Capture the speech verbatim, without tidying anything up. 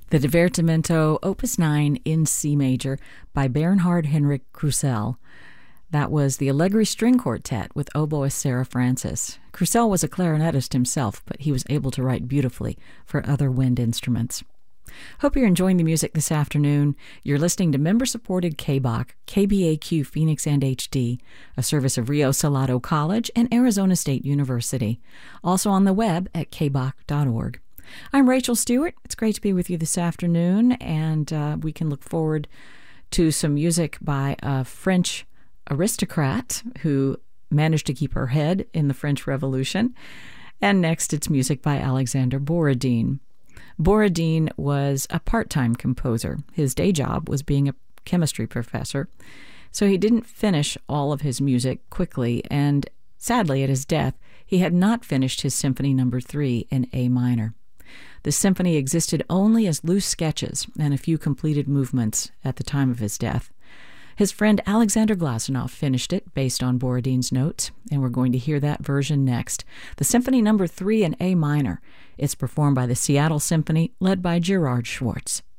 The Divertimento, Opus nine in C major by Bernhard Henrik Krusell. That was the Allegri String Quartet with oboist Sarah Francis. Krusell was a clarinetist himself, but he was able to write beautifully for other wind instruments. Hope you're enjoying the music this afternoon. You're listening to member-supported K B A C, K B A Q Phoenix and H D, a service of Rio Salado College and Arizona State University. Also on the web at k b a c dot org. I'm Rachel Stewart. It's great to be with you this afternoon, and uh, we can look forward to some music by a French aristocrat who managed to keep her head in the French Revolution. And next, it's music by Alexander Borodin. Borodin was a part-time composer. His day job was being a chemistry professor, so he didn't finish all of his music quickly, and sadly, at his death, he had not finished his Symphony Number three in A minor. The symphony existed only as loose sketches and a few completed movements at the time of his death. His friend Alexander Glazunov finished it based on Borodin's notes, and we're going to hear that version next. The Symphony Number three in A minor. It's performed by the Seattle Symphony, led by Gerard Schwartz.